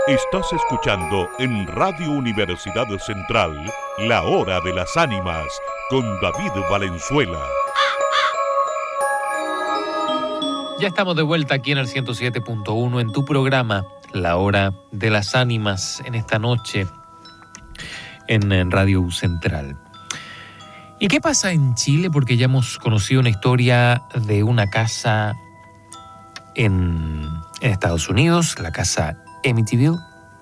Estás escuchando en Radio Universidad Central La Hora de las Ánimas con David Valenzuela. Ya estamos de vuelta aquí en el 107.1 en tu programa La Hora de las Ánimas en esta noche en Radio Central. ¿Y qué pasa en Chile? Porque ya hemos conocido una historia de una casa en Estados Unidos, la casa Amityville,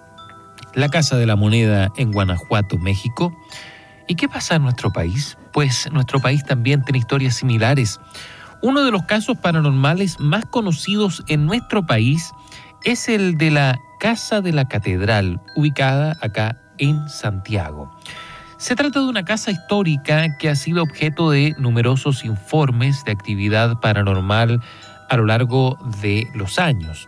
la Casa de la Moneda en Guanajuato, México. ¿Y qué pasa en nuestro país? Pues nuestro país también tiene historias similares. Uno de los casos paranormales más conocidos en nuestro país es el de la Casa de la Catedral, ubicada acá en Santiago. Se trata de una casa histórica que ha sido objeto de numerosos informes de actividad paranormal a lo largo de los años.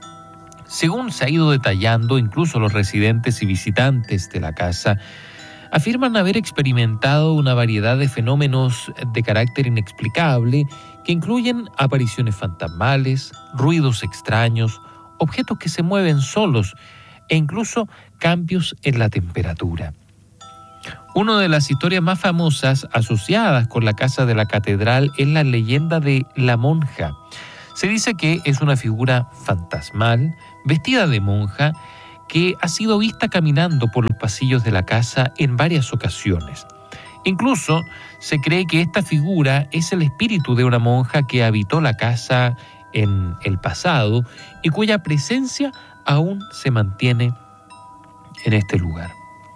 Según se ha ido detallando, incluso los residentes y visitantes de la casa afirman haber experimentado una variedad de fenómenos de carácter inexplicable que incluyen apariciones fantasmales, ruidos extraños, objetos que se mueven solos e incluso cambios en la temperatura. Una de las historias más famosas asociadas con la Casa de la Catedral es la leyenda de la monja. Se dice que es una figura fantasmal, vestida de monja, que ha sido vista caminando por los pasillos de la casa en varias ocasiones. Incluso se cree que esta figura es el espíritu de una monja que habitó la casa en el pasado y cuya presencia aún se mantiene en este lugar.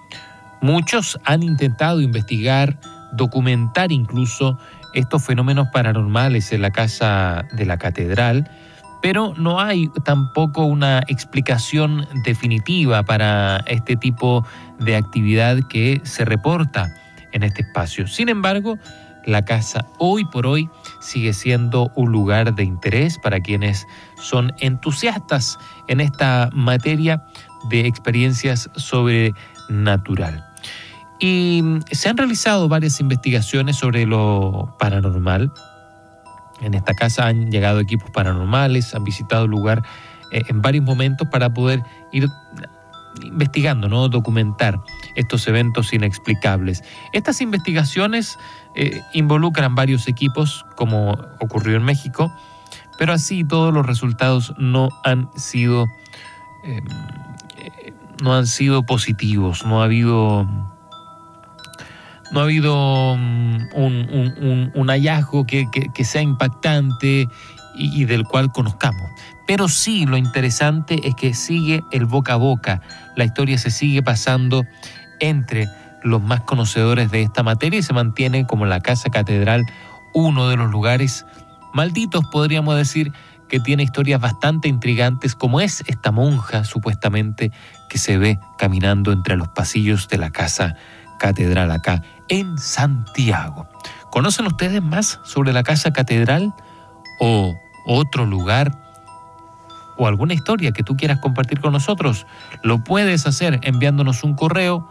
Muchos han intentado investigar, documentar incluso estos fenómenos paranormales en la Casa de la Catedral, pero no hay tampoco una explicación definitiva para este tipo de actividad que se reporta en este espacio. Sin embargo, la casa hoy por hoy sigue siendo un lugar de interés para quienes son entusiastas en esta materia de experiencias sobrenatural. Y se han realizado varias investigaciones sobre lo paranormal. En esta casa han llegado equipos paranormales, han visitado el lugar en varios momentos para poder ir investigando, ¿no? Documentar estos eventos inexplicables. Estas investigaciones involucran varios equipos, como ocurrió en México, pero así todos los resultados no han sido positivos, no ha habido un hallazgo que sea impactante y del cual conozcamos. Pero sí, lo interesante es que sigue el boca a boca. La historia se sigue pasando entre los más conocedores de esta materia y se mantiene como la Casa Catedral uno de los lugares malditos, podríamos decir, que tiene historias bastante intrigantes, como es esta monja supuestamente que se ve caminando entre los pasillos de la Casa Catedral acá en Santiago. ¿Conocen ustedes más sobre la Casa Catedral o otro lugar o alguna historia que tú quieras compartir con nosotros? Lo puedes hacer enviándonos un correo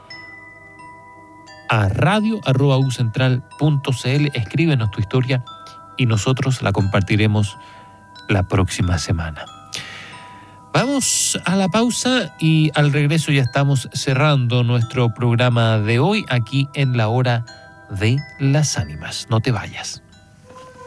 a radio@ucentral.cl. Escríbenos tu historia y nosotros la compartiremos la próxima semana. Vamos a la pausa y al regreso ya estamos cerrando nuestro programa de hoy aquí en La Hora de las Ánimas. No te vayas.